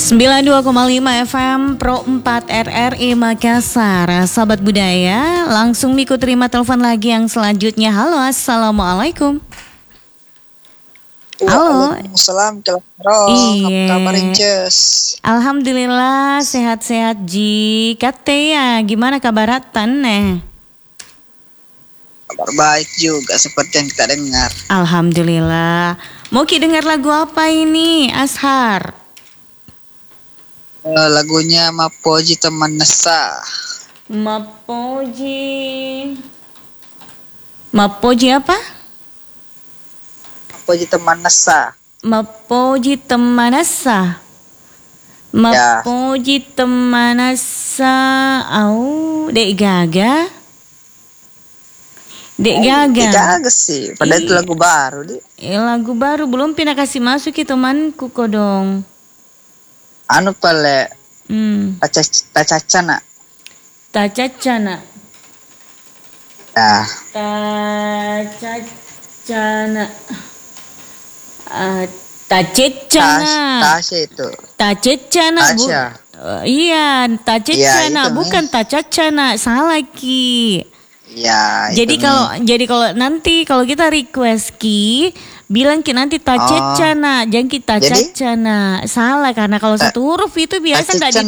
92,5 FM Pro 4 RRI Makassar. Sahabat budaya, langsung Miko terima telepon lagi yang selanjutnya. Halo, assalamualaikum. Halo. Waalaikumsalam. Iya. Kabar Inces? Alhamdulillah sehat-sehat Ji. Kate ya, gimana kabar nih? Kabar baik juga seperti yang kita dengar. Alhamdulillah. Mau ki dengar lagu apa ini, Ashar? Lagunya Mapoji Teman Nesa. Mapoji apa? Mapoji Teman Nesa. Mapoji Temanasa. Mapoji Temanasa. Dek Gaga. Dek Gaga. Dek Gaga sih. Padahal itu lagu baru, Dek. Lagu baru belum pernah kasih masuk ke temanku kodong. Anu pale. Tacacana. Tacacana. Ya. Tacacana. Tacecana. Tasya itu. Tacecana bu. Iya, tacecana ya, bukan tacacana. Salah Ki. Ya. Jadi kalau nanti kalau kita request Ki, bilang Ki nanti tacecana, jangan kita tacecana. Salah karena kalau satu huruf itu biasa enggak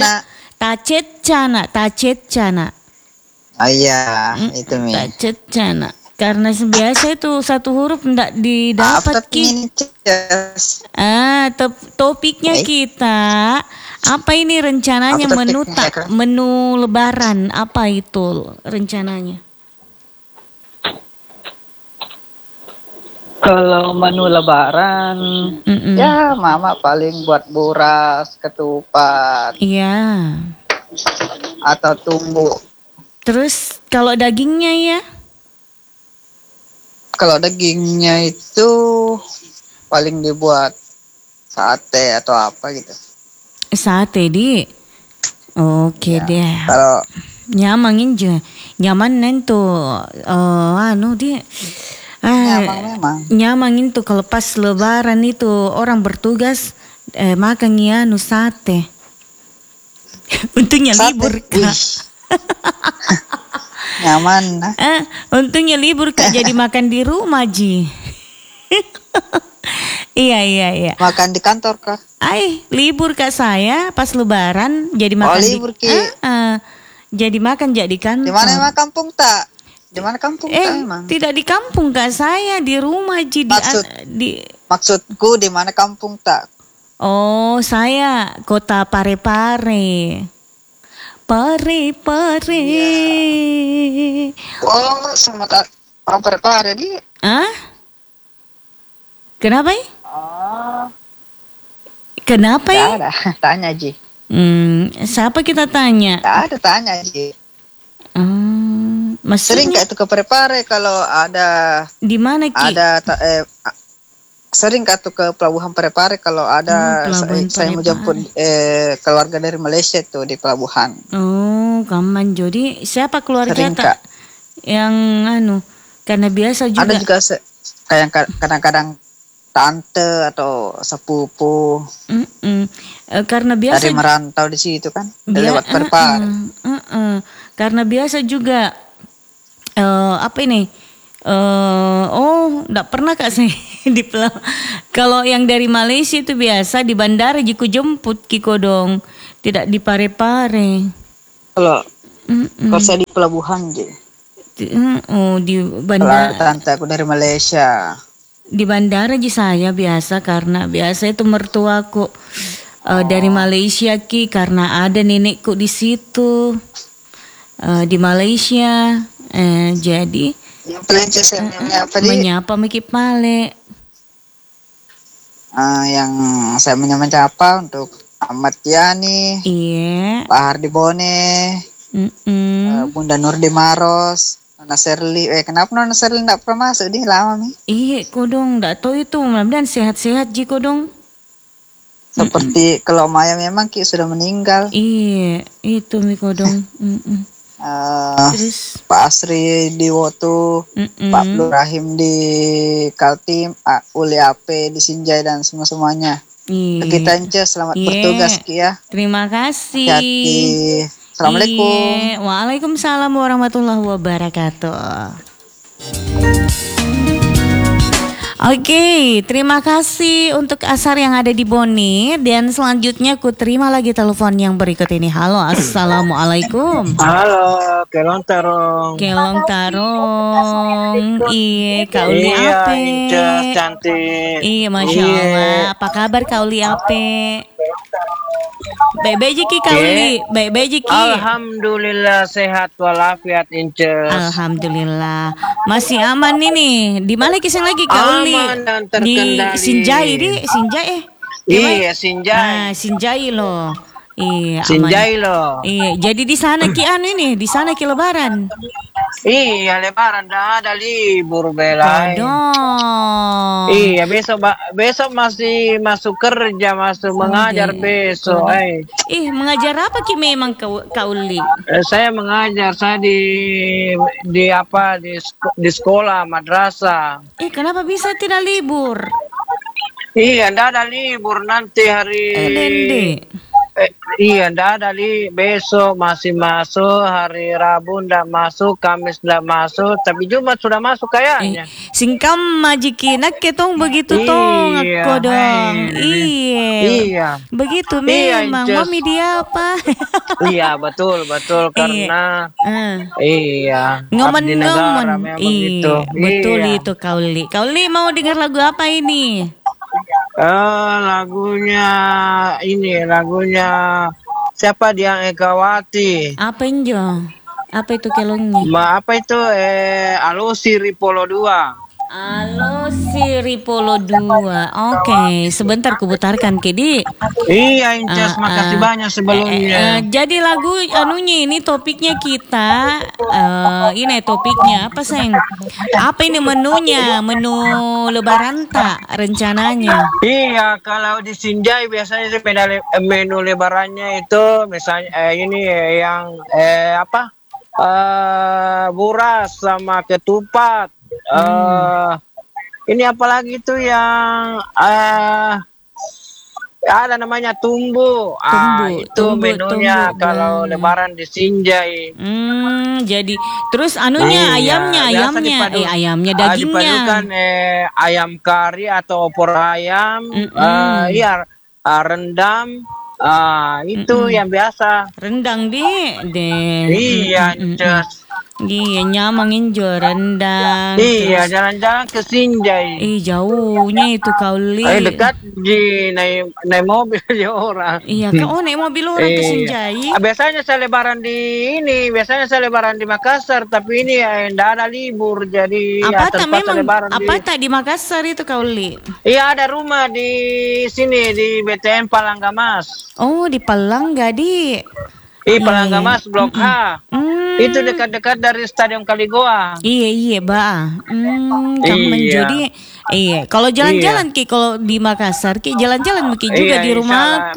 tacecana. Ah iya, itu Mi. Tacecana. Karena biasa itu satu huruf enggak didapat Ki. Topiknya kita apa ini rencananya menu lebaran, apa itu rencananya? Kalau menu lebaran, ya mama paling buat buras, ketupat. Iya. Atau tumbuk. Terus kalau dagingnya ya? Kalau dagingnya itu paling dibuat sate atau apa gitu. Sate di. Oke deh. Kalau nyamangin aja. Nyaman tuh di. Nyamangin tuh kalau pas lebaran itu orang bertugas makan sate. Untungnya libur Kak. Nyaman. Untungnya libur Kak jadi makan di rumah Ji. Iya. Makan di kantor Kak? Libur Kak saya pas lebaran jadi makan libur Ki. Jadi makan jadi kantor. Di mana emang kampung tak? Di mana kampung tak emang? Tidak di kampung Kak saya di rumah Ji. Maksudku di mana kampung tak? Oh, saya kota Parepare. Parepare. Ya. Oh, sama orang Parepare di. Kenapa ya? Kenapa ya? Tidak ada, tanya Ji. Siapa kita tanya? Tidak ada, tanya Ji. Sering gak itu ke Parepare kalau ada. Di mana Ki? Sering gak tuh ke pelabuhan Parepare kalau ada saya mau jemput keluarga dari Malaysia tuh di pelabuhan. Oh, kaman jadi siapa keluarga sering, Kak? Yang karena biasa juga. Ada juga kayak kadang-kadang tante atau sepupu. Karena biasa dari merantau di situ kan lewat Parepare. Karena biasa juga enggak pernah Kak saya di kalau yang dari Malaysia itu biasa di bandara jiku jemput Kiko dong, tidak di Parepare. Kalau saya di pelabuhan Ji. Di bandara. Tante aku dari Malaysia. Di bandara Ji saya biasa karena biasa itu mertuaku dari Malaysia Ki karena ada nenekku di situ di Malaysia. Jadi yang Pelences menyapa Miki Pale. Yang saya menyapa untuk Ahmad Yani, Pak Hardi Bone, Bunda Nurdi Maros, Nona Serli. Kenapa Nona Serli enggak pernah masuk nih lama nih? Iya kodong, enggak tahu itu mudah-mudahan sehat-sehat Ji kodong. Seperti kalau Maya memang Ki sudah meninggal. Iya, itu Mi kodong. Terus Pak Asri di Wotu, Pak Abdul Rahim di Kaltim, Uli AP di Sinjai dan semuanya. Kita Inces, selamat bertugas Ki ya. Terima kasih. Hati-hati. Assalamualaikum. Waalaikumsalam warahmatullahi wabarakatuh. Oke, terima kasih untuk Asar yang ada di Boni. Dan selanjutnya ku terima lagi telepon yang berikut ini. Halo, assalamualaikum. Halo, kelong tarong. Kelong tarong. Iya, kau li ape? Iya, cantik. Iya, masya Allah. Apa kabar kau li ape? Baik-baik Ki kauli, baik-baik Ki. Alhamdulillah sehat walafiat Inces. Alhamdulillah. Masih aman ini. Di mana kisah lagi kauli? Aman dan terkendali. Di Sinjai Iya, Sinjai. Nah, Sinjai loh. Iya, Sinjai loh. Iya, jadi di sana Ki di sana Ki lebaran. Iya, lebaran dah ada libur belai. Aduh. Iya, besok masih masuk kerja, masuk mengajar besok. Mengajar apa Ki memang kauli? Saya mengajar, saya di sekolah madrasah. Kenapa bisa tidak libur? Iya, ndak ada libur nanti hari. Iya, ndak ada besok masih masuk, hari Rabu ndak masuk, Kamis ndak masuk, tapi Jumat sudah masuk kayaknya. Singkam majikinak ketong begitu tong aku dong. Iya. Begitu memang. Mami dia apa? Iya, betul karena ngomong-ngomong. Iya, betul itu Kauli. Kauli mau dengar lagu apa ini? Lagunya siapa dia Egawati? Apa injo? Apa itu kelongnya? Apa itu Alusi Ripolo 2. Alusi Ripolo 2. Oke, sebentar kuputarkan Kedi. Iya Inces, makasih banyak sebelumnya. Jadi lagu ini topiknya kita ini topiknya apa sayang? Apa ini menunya? Menu lebaran tak rencananya? Iya, kalau di Sinjai biasanya menu lebarannya itu misalnya ini yang buras sama ketupat. Ini apalagi itu yang ada namanya tumbu. Itu menunya kalau lebaran di Sinjai. Jadi terus ayamnya dagingnya. Dipadukan ayam kari atau opor ayam. Rendang. Itu yang biasa. Rendang deh. Iya, Iya, nyamangin rendang. Iya, jalan-jalan ke Sinjai. Jauhnya itu Kauli. Dekat di naik mobil ya orang. Iya, naik mobil orang ke Sinjai. Biasanya saya lebaran di Makassar, tapi ini enggak ada libur, jadi lebaran. Di Makassar itu Kauli? Iya, ada rumah di sini di BTN Palanggamas. Oh, di Palangga di. Palanggamas Blok H. Itu dekat-dekat dari Stadion Kaligoa. Iya, jadi kalau jalan-jalan Ki, kalau di Makassar Ki jalan-jalan Ki juga di rumahku.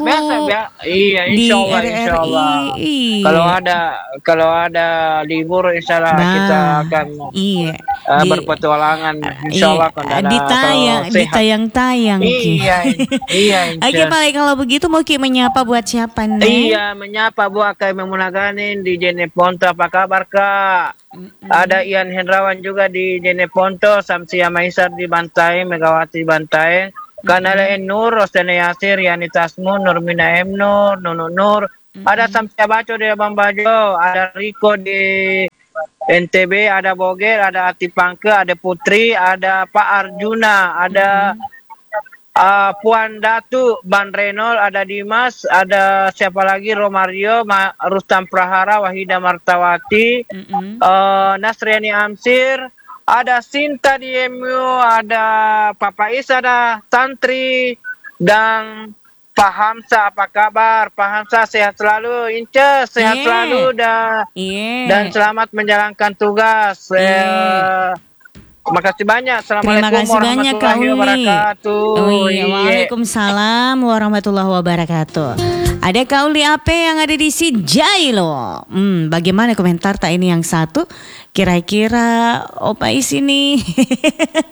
Insyaallah. Kalau ada libur insyaallah kita akan berpetualangan insyaallah ditayang-tayang Ki. Iya. Oke, baik kalau begitu mau Ki menyapa buat siapa nih? Iya, menyapa buat Kak Memunaganin di Jeneponto, apa kabar Kak? Ada Ian Hendrawan juga di Jeneponto, Samsia Maisar di Bantai, Megawati Bantai, Kanala Nur, Rosene Yasir, Yani Tasmu, Nurmina M Nur, Nunu Nur, ada Samsia Baco di Abang Bajo, ada Riko di NTB, ada Boger, ada Ati Pangke, ada Putri, ada Pak Arjuna, ada Puan Datu, Ban Renol, ada Dimas, ada siapa lagi, Romario, Rustam Prahara, Wahida Martawati, Nasriani Amsir, ada Sinta di MU, ada Papa Is, ada Santri, dan Pak Hamsa, apa kabar? Pak Hamsa sehat selalu, Inces, sehat selalu, dan selamat menjalankan tugas. Terima kasih banyak. Assalamualaikum warahmatullahi wabarakatuh. Waalaikumsalam warahmatullahi wabarakatuh. Ada Kauli Ape yang ada di Sinjai loh. Bagaimana komentar tak ini yang satu? Kira-kira Opa Is ini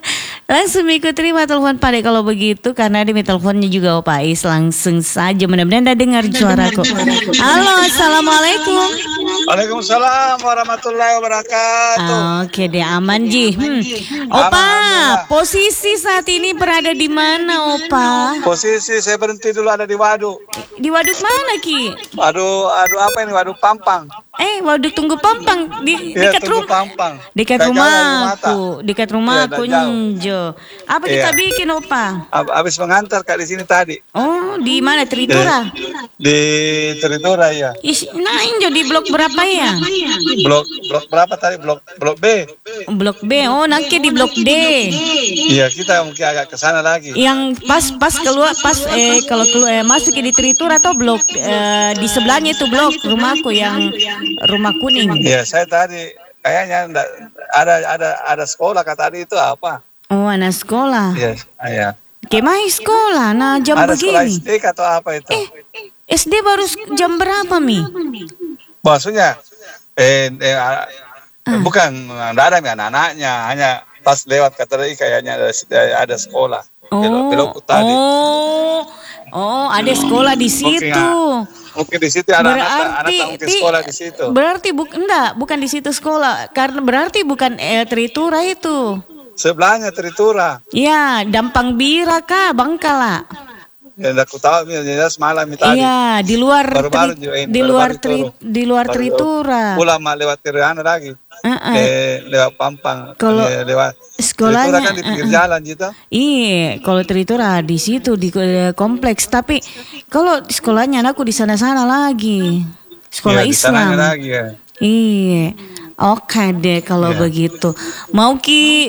Langsung ikut terima telepon Pak Dek kalau begitu, karena ada teleponnya juga Opa Ais. Langsung saja, mudah-mudahan udah dengar suaraku. Halo, assalamualaikum. Waalaikumsalam warahmatullahi wabarakatuh. Oke deh, aman Ji. Opa, posisi saat ini berada di mana Opa? Posisi saya berhenti dulu ada di waduk. Di waduk mana Ki? Waduk apa ini? Waduk Pampang. Waduk Tunggu Pampang dekat rumah. Pampang. Dekat rumahku Njo. Apa kita bikin Opa? Habis mengantar Kak di sini tadi. Oh, di mana? Tritura? Di Tritura ya. Nah, Njo di blok berapa ya? Blok berapa tadi? Blok B. Blok B. Oh, nanti di blok D. Iya, kita mungkin agak ke sana lagi. Yang pas keluar kalau keluar masuk di Tritura atau blok di sebelahnya itu blok rumahku yang rumah kuning. Iya, saya tadi kayaknya ada sekolah kata tadi itu apa? Oh, anak sekolah. Iya. Kemai sekolah, nah jam ada begini. Ada sekolah SD atau apa itu? SD baru jam berapa Mi? Maksudnya, bukan, enggak ada anak-anaknya, hanya pas lewat kata tadi kayaknya ada sekolah. Belok tadi. Oh, ada sekolah di situ. Mungkin di situ anak mungkin sekolah di situ. Berarti bukan di situ sekolah, karena berarti bukan Tritura itu. Sebelahnya Tritura. Iya, Dampang Bira kah, Bangkala. Ya, aku tahu jelas malam tadi. Iya, di luar Tritura. Ulama lewat Triana lagi. Lewat Pampang. Kalau lewat sekolahnya Tritura kan di pinggir jalan gitu. Iya, kalau Tritura di situ di kompleks, tapi kalau sekolahnya anakku di sana-sana lagi. Sekolah Islam. Lagi, ya. Iya. Oke deh kalau begitu. Mau Ki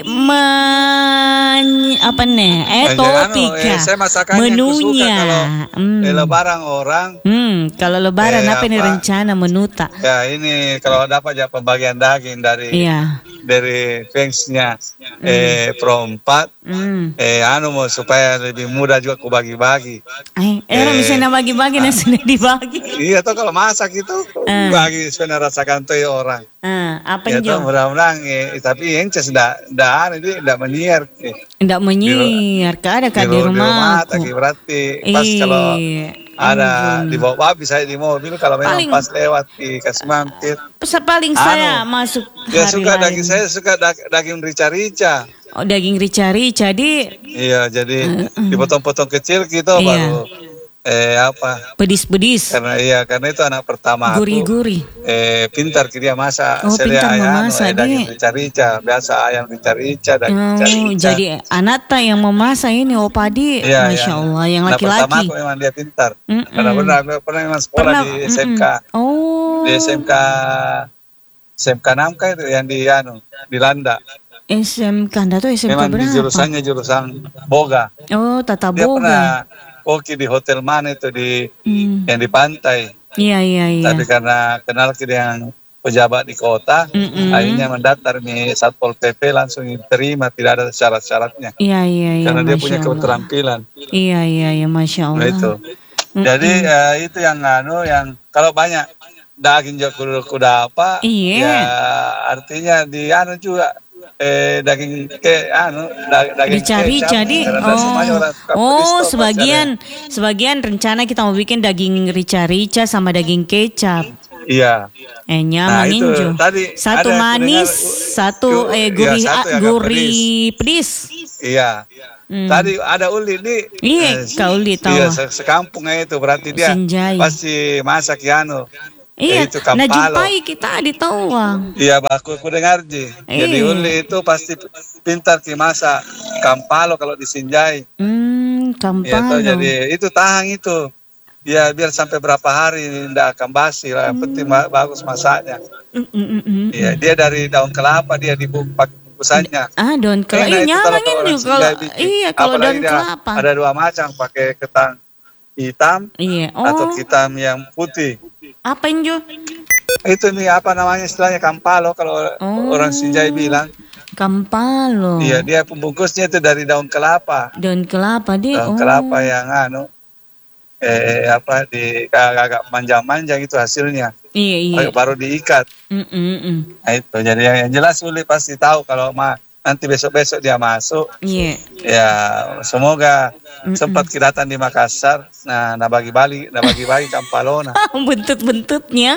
topika menunya. Kalau lebaran orang. Kalau lebaran apa ini rencana menu tak? Ya ini kalau dapat ya pembagian daging dari fansnya perempat. Supaya lebih mudah juga aku bagi-bagi. Misalnya bagi-bagi nasi dibagi. Iya tuh kalau masak itu bagi supaya rasakan tuh orang. Apa ya tuh mudah-mudahan tapi yang tidak menyiar. Tidak menyiar, ada di rumah. Tapi berarti pas kalau ada di bawah bisa di mobil kalau memang pas lewat di kasih mampir. Paling saya masuk. Ya suka daging saya suka daging rica-rica. Oh, daging rica-rica Iya, jadi dipotong-potong kecil gitu baru pedis-pedis. Karena itu anak pertama gurih-gurih. Pintar dia masak. Pintar memasak daging rica-rica, biasa ayam rica-rica, daging rica-rica. Jadi anak yang memasak ini Opa Di, Masya Allah, yang laki-laki. Pertama aku memang dia pintar. Karena pernah memang sekolah di SMK. Di SMK Namka itu yang di Landa. SMK Anda tuh SMK memang berapa? Memang jurusan Boga. Oh, Tata Dia Boga. Pernah koki di hotel mana itu yang di pantai. Iya. Tapi karena kenal yang pejabat di kota, akhirnya mendaftar di Satpol PP langsung diterima, tidak ada syarat-syaratnya. Iya. Karena dia punya keterampilan. Iya, Masya Allah. Nah, itu. Jadi itu yang kalau banyak daging kuda apa, ya artinya di juga. Daging rica-rica sebagian rencana kita mau bikin daging rica-rica sama daging kecap. Iya. Nyamangin satu manis, satu gurih pedis. Iya. Tadi ada Uli nih. Iya, Kak Uli tahu. Iya, sekampungnya itu berarti dia pasti masak Iya, nah jumpai kita di Tawang. Iya, aku dengar Jadi Uli itu pasti pintar masak kampalo kalau disinjai. Kampalo. Ya, jadi itu tahan itu. Ya biar sampai berapa hari tidak akan basi lah. Yang penting bagus masaknya. Iya, dia dari daun kelapa dia pakai bungkusannya. Daun kelapa. Nyalangin juga kalau daun kelapa. Ada dua macam, pakai ketan hitam atau hitam yang putih. Apa Injo? Itu nih apa namanya istilahnya kampalo kalau orang Sinjai bilang. Kampalo. Iya, dia pembungkusnya itu dari daun kelapa. Daun kelapa Daun kelapa yang agak manjang-manjang itu hasilnya. Iya. Baru diikat. Nah, itu jadi yang jelas Uli pasti tahu kalau nanti besok-besok dia masuk. Iya. Ya, semoga sempat kelihatan di Makassar. Nah bagi-bagi Kampalona. Buntut-buntutnya.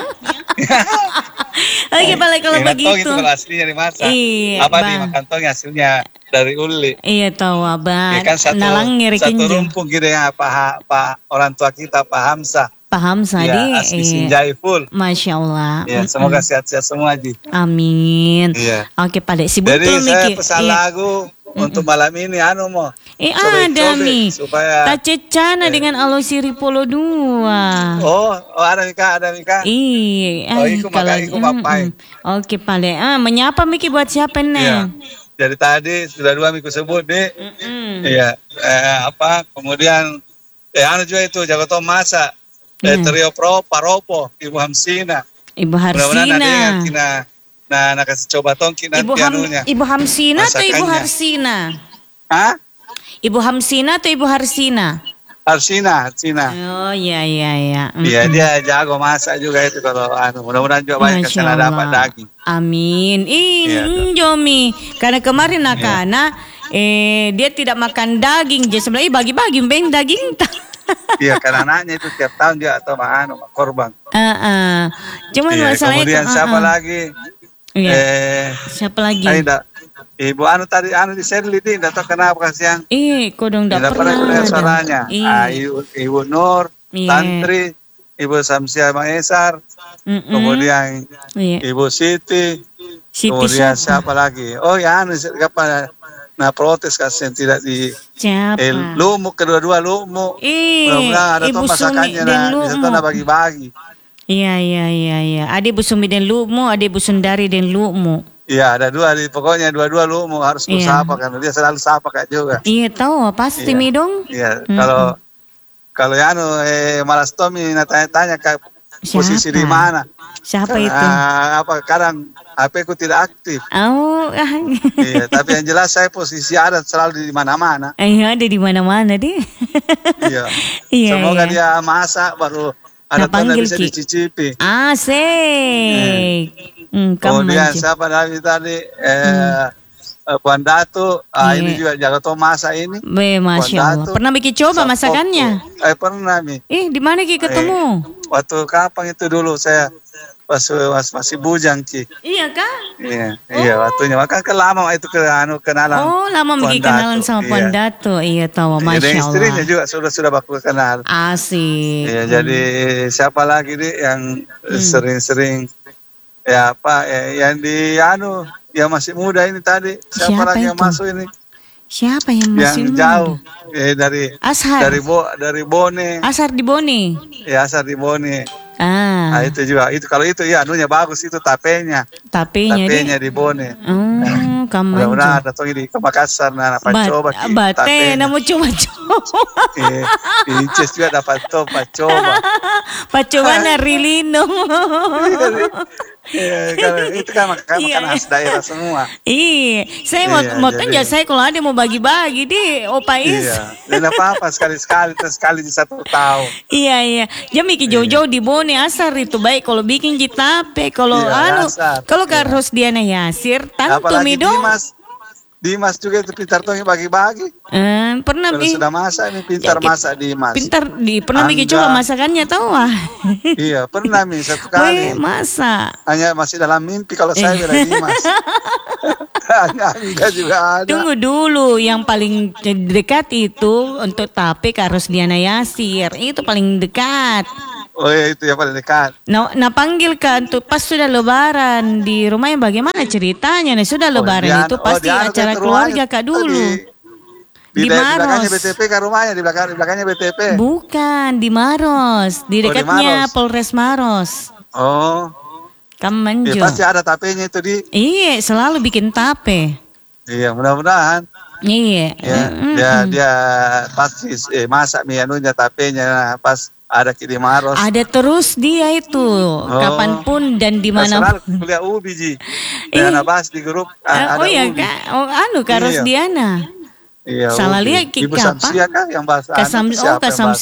Oke, Pak, kalau begitu. Itu kalau aslinya dimasak. Iya, Apa di makantong hasilnya dari uli. Iya, tahu Abang. Ya kan satu rumpung gitu ya Pak orang tua kita Pak Hamzah. Paham Sadi. Ya, asli Sinjai full. Masya Allah. Ya, semoga sehat-sehat semua Ji. Amin. Iya. Oke, Pak Dek. Jadi saya pesan lagu untuk malam ini mau. Ada nih. Supaya Tacecana dengan Alosiri Polo 2. Oh, ada Mika. Iya. Iku papai. Oke, Pak Dek. Menyapa Miki buat siapa nih? Iya. Dari tadi sudah 2 Miki sebut deh. Iya. Kemudian juga itu Jagoto Masa. Trio Paropo, Ibu Hamsina. Mudah-mudahan nah kasih coba tongki nanti anunya. Ibu Hamsina atau Ibu Harsina? Hah? Ibu Hamsina atau Ibu Harsina? Harsina. Oh iya. Iya, dia jago masak juga itu kalau mudah-mudahan juga banyak kesana dapat daging. Amin. Jomi. Karena kemarin Nakana dia tidak makan daging, jadi sebenarnya bagi-bagi beng daging. Iya, karena anaknya itu tiap tahun dia atau korban. Cuman masalahnya kemudian siapa lagi? Siapa lagi? Ibu tadi di Sherly di enggak tahu kenapa kasihan. Kok dong enggak pernah suaranya. Ibu Nur, Tantri, Ibu Samsia Maesar, kemudian Ibu Siti, kemudian siapa lagi? Oh ya, Nah protes kasihan tidak di lumuk kedua-dua lumuk. Mudah-mudahan ada tuh masakannya bisa tuh bagi-bagi. Iya. Ada Ibu Sumi dan lumuk, ada Ibu Sundari dan lumuk. Iya, ada pokoknya dua-dua lumuk harus bersapa karena dia selalu sapa kayak juga. Iya tahu pasti mi dong. Iya, kalau malas Tommy tanya ke posisi di mana. Siapa itu? Kadang HP ku tidak aktif. Oh. Iya, tapi yang jelas saya posisi ada selalu di mana-mana. Iya, ada di mana-mana deh. Iya. Semoga dia masak baru ada tanda bisa dicicipi. Asik. Kemudian siapa tadi Puan Datu, ini juga Jagoto masak ini. Masya Allah. Pernah bikin coba masakannya? Pernah Mi. Di mana Ki ketemu? Waktu kapan itu dulu saya masih bujang Ki. Iya kah? Iya waktunya makan lama itu kenalan. Oh lama bikin kenalan sama Puan Datu. Iya tahu Masya Allah. Dan istrinya juga sudah baku kenal. Asik. Iya jadi siapa lagi yang sering-sering yang yang masih muda ini tadi siapa lagi yang masuk ini? Siapa yang masih muda? Jauh dari Ashar. dari Bone. Asar di Bone. Ya Asar di Bone. Nah, itu juga kalau itu anunya bagus itu tapenya di Bone. Mudah-mudahan ada tuh di Makassar coba bate namu coba. Inces juga dapat coba. Pacoba na Rilino. Itu kan makanan khas daerah semua. Iya, saya makanya saya kalau ada mau bagi-bagi deh, Opais. Iya, dan apa-apa sekali di 1 tahun. Iya. Jadi jauh-jauh di Bone Asar itu baik kalau bikin di tape, kalau kalau harus Diana Yasir, tantu mi dong. Dimas juga itu pintar tuh bagi-bagi. Pernah sudah masak nih pintar masak Dimas. Pernah bikin coba masakannya tahu Iya pernah mi 1 kali. Masa. Hanya masih dalam mimpi kalau saya bilang Dimas. Hanya juga ada. Tunggu dulu, yang paling dekat itu untuk tape harus Diana Yasir, itu paling dekat. Oh iya itu yang paling dekat. Nah panggil kan tuh pas sudah lebaran di rumahnya bagaimana ceritanya nih sudah lebaran itu pasti acara keluarga Kak dulu. Di belakangnya BTP kan rumahnya di belakangnya BTP. Bukan di Maros, di dekatnya Polres Maros. Oh. Kamanjo. Pasti ada tapenya itu di. Iya selalu bikin tape. Iya mudah-mudahan. Iya. Dia pasti masak anunya tapenya pas ada di Maros. Ada terus dia itu kapanpun dan di mana. Selalu kuliah UBI Ji. Dan bahas di grup. Iya Kak. Karos Diana. Iya. Salah lihat Ibu Samsia kah yang bahas?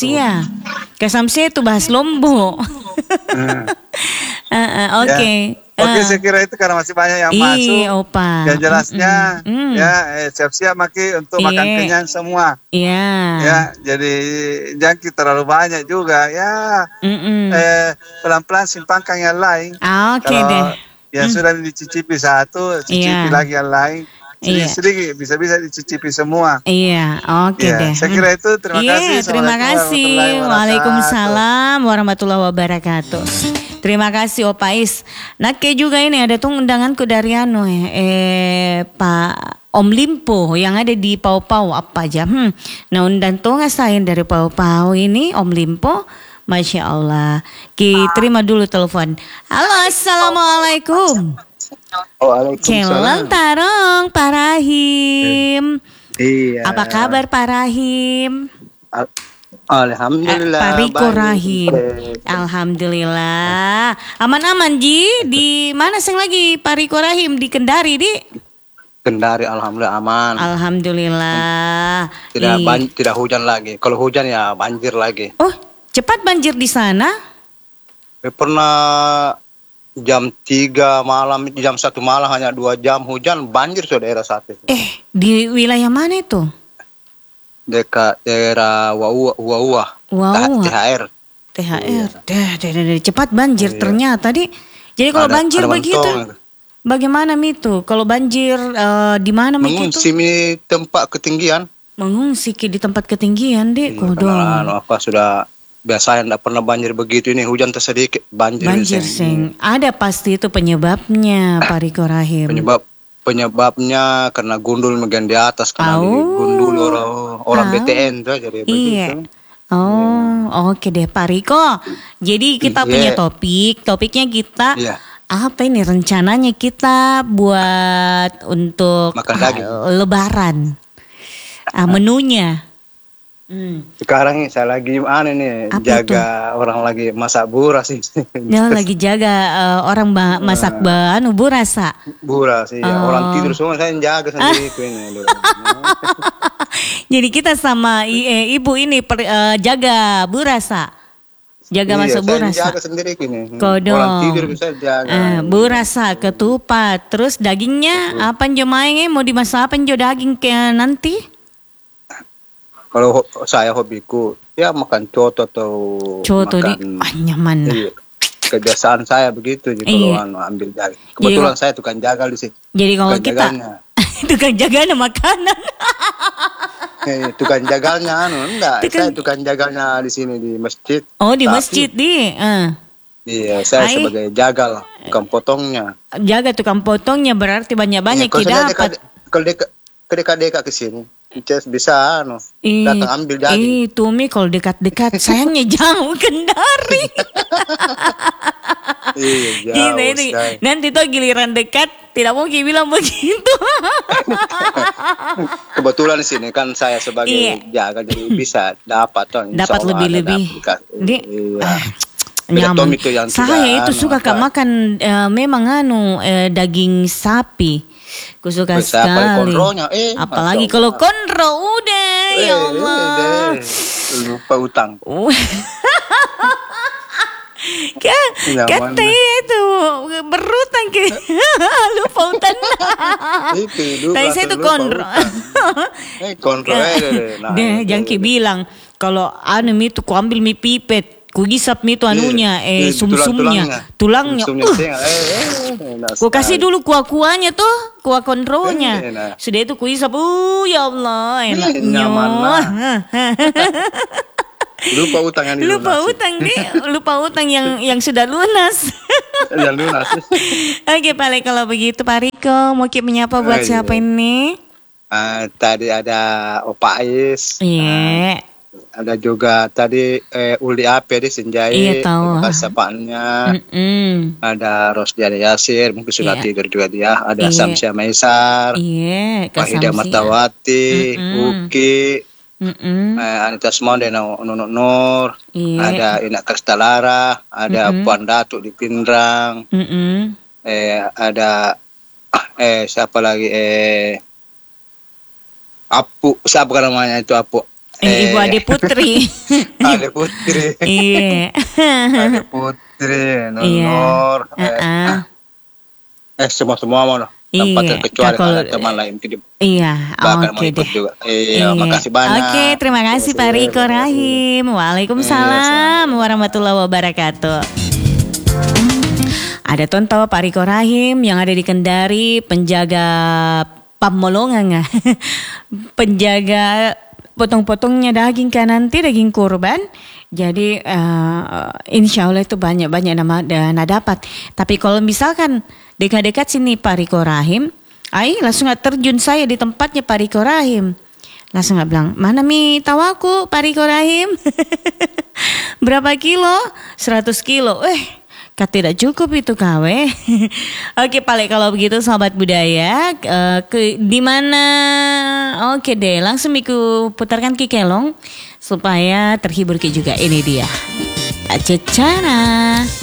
Kasamsia itu bahas Lombok. Oke. Oke, saya kira itu karena masih banyak yang masuk. Opa. Yang jelasnya ya siap-siap Maki untuk makan kenyang semua. Iya. Ya, jadi jangan terlalu banyak juga ya. Pelan-pelan simpangkan yang lain. Oke deh. Yang sudah dicicipi satu, cicipi lagi yang lain. Sedikit bisa-bisa dicicipi semua. Iya, oke deh. Saya kira itu. Terima kasih. Terima kasih. Waalaikumsalam warahmatullahi wabarakatuh. Terima kasih Opais. Nake juga ini ada tuh undanganku dari Pak Om Limpo yang ada di Pau-Pau apa aja. Nah undang tuh ngasain dari Pau-Pau ini Om Limpo. Masya Allah. Terima dulu telepon. Halo, assalamualaikum. Waalaikumsalam. Tarong Pak Rahim. Iya. Apa kabar Pak Rahim? Alhamdulillah. Pak Riko Rahim. Alhamdulillah. Aman-aman Ji. Di mana sing lagi Pak Riko Rahim? Di Kendari di? Kendari alhamdulillah aman. Alhamdulillah. Tidak hujan lagi. Kalau hujan ya banjir lagi. Oh, cepat banjir di sana? Pernah jam 3 malam, jam 1 malam hanya 2 jam hujan, banjir sudah daerah satu. Di wilayah mana itu? Dekat daerah Waua. THR. Cepat banjir ternyata di. Jadi kalau banjir begitu, bagaimana itu? Kalau banjir di mana begitu? Mengungsi di tempat ketinggian. Mengungsi di tempat ketinggian deh, Apa sudah biasanya tidak pernah banjir begitu, ini hujan tersedikit banjir sing. Ada pasti itu penyebabnya Pak Riko Rahim. Penyebabnya karena gundul bagian di atas, karena gundul orang BTN tuh jadi begitu. Oke deh Pak Riko. Jadi kita punya topiknya kita apa ini rencananya kita buat untuk Lebaran. Menunya. Sekarang ini saya lagi jaga orang lagi masak buras sih. Lagi jaga orang masak buras. Buras orang tidur semua saya jaga sendiri ini. Jadi kita sama ibu ini jaga buras. Jaga masak buras. Saya jaga sendiri ini. Orang tidur bisa jaga. Buras ketupat, terus dagingnya apa njo main mau dimasak apa njo daging kayak nanti? Kalau saya hobiku ya makan coto atau makan nyaman. Kebiasaan saya begitu kalau ambil jaga. Kebetulan saya tukang jagal di sini. Jadi kalau kita tukang jagalnya makanan. Tukang jagalnya enggak. Saya tukang jagalnya di sini di masjid. Oh, di masjid di. Iya, saya sebagai jagal, tukang potongnya. Jaga tukang potongnya berarti banyak-banyak kita dapat. Kalau dekat-dekat ke sini. Bisa datang ambil daging. Tumi kalau dekat-dekat sayangnya jauh Kendari. Jauh. Nanti tuh giliran dekat tidak mungkin bilang begitu. Kebetulan di sini kan saya sebagai jaga jadi bisa dapat lebih-lebih. Nyaman. Saya itu suka makan memang daging sapi. Ku suka sekali. Apalagi kalau konro udah ya Allah. Lupa utang. Kata itu berutang lupa utang. Tapi saya itu konro. Jangan bilang kalau itu ku ambil mie pipet. Ku gisap itu sumsumnya, tulangnya. Ku kasih dulu kuah-kuahnya tuh, kuah kontrolnya. Sudah itu ku gisap, ya Allah, enaknya. Lupa utang yang sudah lunas. Oke, paling kalau begitu Pak Riko mau menyapa buat siapa ini? Tadi ada Opa Ais. Iya. Ada juga tadi Uli Ape di Senjai, sapaannya. Ada Rosdiana Yasir, mungkin sudah tidur juga dia. Ada Samsia Maisar, Wahida Martawati, Uki, Anita Semonde, Nunuk Nur, ada Ina Kristalara, ada Puan Datuk di Pindrang, ada siapa lagi Apu, siapa namanya itu Apu? Ibu Ade Putri. Ade Putri. Iya. Ade Putri, Nur. Semua mau no. Tempat terkecuali kalau teman lain tidak. Iya, oke deh. Juga. Makasih banyak. Oke, terima kasih Pak Riko Rahim. Waalaikumsalam warahmatullahi wabarakatuh. Ada tonton Pak Riko Rahim yang ada di Kendari, penjaga pamolongan, penjaga potong-potongnya daging kan nanti daging kurban. Jadi insya Allah itu banyak nama dana dapat. Tapi kalau misalkan dekat-dekat sini Pak Riko Rahim, langsung terjun saya di tempatnya Pak Riko Rahim. Langsung bilang, mana mi tahu aku Pak Riko Rahim? Berapa kilo? 100 kilo. Tidak cukup itu kawe. Oke Pak, kalau begitu sahabat budaya, di mana? Oke deh, langsung Miku putarkan Ki Kelong supaya terhibur Ki juga. Ini dia Cecana.